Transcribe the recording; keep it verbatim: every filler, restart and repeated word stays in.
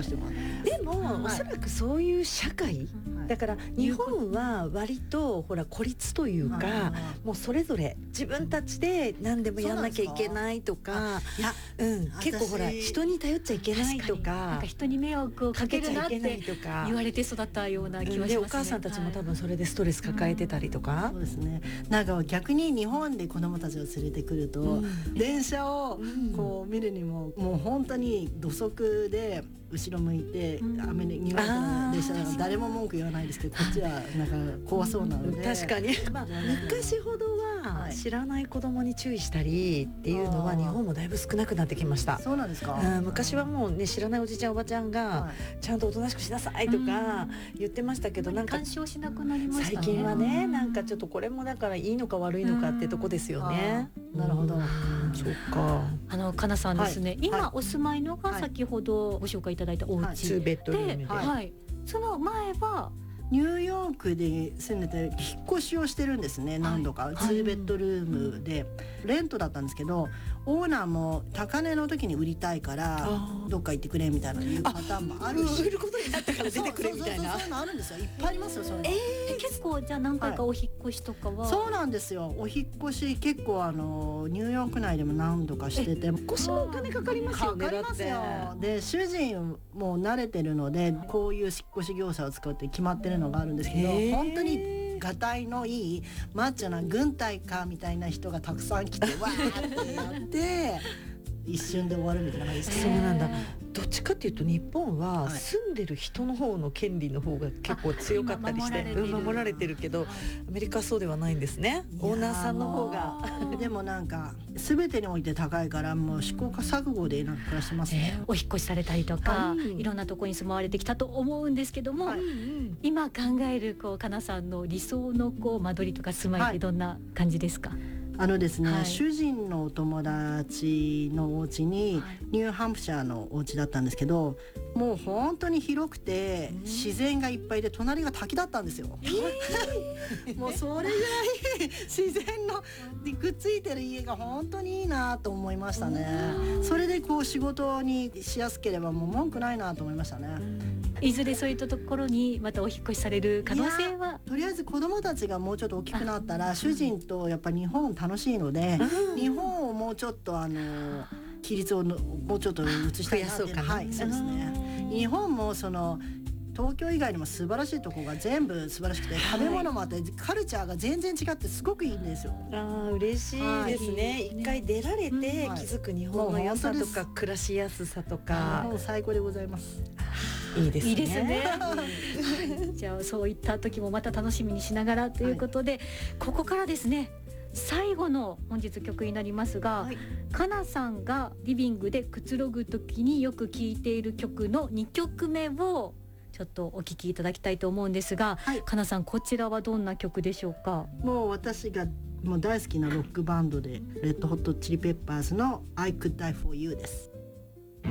してます。 でも、 はい、 おそらくそういう社会、はい、だから日本は割とほら孤立というか、もうそれぞれ自分たちで何でもやんなきゃいけないとか、 いや、 うん、結構ほら人に頼っちゃいけないとか、 なんか人に迷惑をかけるなって言われて育ったような気はしますね。 でお母さんたちも多分それでストレス抱えてたりとか、 はい、そうですね。なんか逆に日本で子供たちを連れてくると、うん、電車をこう見るにももう本当に土足で後ろ向いて、うん、アメリカニューヨークの電車だから誰も文句言わないですけど、こっちはなんか怖そうなので、 確かに、まあ、昔ほどは知らない子供に注意したりっていうのは日本もだいぶ少なくなってきました。 そうなんですか。 うん、昔はもうね知らないおじちゃんおばちゃんがちゃんとおとなしくしなさいとか言ってましたけど、なんか干渉しなくなりましたね。 最近はね、なんかちょっとこれもだからいいのか悪いのかってとこですよね。 なるほど。 そうか。 あのかなさんですね、はい、今、はい、お住まいのが先ほどご紹介いただいたお家、はい、 ツーベッドルームで、 はいはい、その前はニューヨークで住んでて引っ越しをしてるんですね、何度か、はい、ツーベッドルームでレントだったんですけど、オーナーも高値の時に売りたいからどっか行ってくれみたいないうパターンもあるし、 売ることになったから出てくれみたいな、 そういうのあるんですよ。いっぱいありますよ、そういうの。 えー、結構じゃあ何回かお引っ越しとかは、 はい、そうなんですよ。お引っ越し結構あのニューヨーク内でも何度かしてて、 引っ越しもお金かかりますよね。 かかりますよ。で主人も慣れてるので、こういう引っ越し業者を使って決まってるのがあるんですけど、本当にがたいのいいマッチョな軍隊かみたいな人がたくさん来てわーってやって一瞬で終わるみたいな感じですね。 そうなんだ。どっちかっていうと日本は住んでる人の方の権利の方が結構強かったりして守られてるけど、アメリカはそうではないんですね。オーナーさんの方がでもなんか全てにおいて高いから、もう試行錯誤でなんか暮らしてますね。 えー、お引っ越しされたりとか、はい、いろんなところに住まわれてきたと思うんですけども、はい、今考えるこうかなさんの理想のこう間取りとか住まいってどんな感じですか？はい、 あのですね、はい、主人のお友達のお家に、はい、ニューハンプシャーのお家だったんですけど、もう本当に広くて、うん、自然がいっぱいで隣が滝だったんですよ。えー、もうそれぐらい自然のにくっついてる家が本当にいいなと思いましたね。それでこう仕事にしやすければもう文句ないなと思いましたね。 いずれそういったところにまたお引っ越しされる可能性は？ とりあえず子どもたちがもうちょっと大きくなったら、主人とやっぱ日本楽しいので、日本をもうちょっとあの比率をもうちょっと移したいなっていう。はい、そうですね。日本もその東京以外にも素晴らしいところが全部素晴らしくて、食べ物もあってカルチャーが全然違ってすごくいいんですよ。 ああ、嬉しいですね。一回出られて気づく日本の良さとか暮らしやすさとか、 もう最高でございます。 いいですね。 いいですね。はい、じゃあそういった時もまた楽しみにしながらということで、はい、ここからですね、最後の本日曲になりますが、はい、かなさんがリビングでくつろぐ時によく聴いている曲のにきょくめをちょっとお聴きいただきたいと思うんですが、はい、かなさんこちらはどんな曲でしょうか？ もう私がもう大好きなロックバンドでレッドホットチリペッパーズの I Could Die For You です。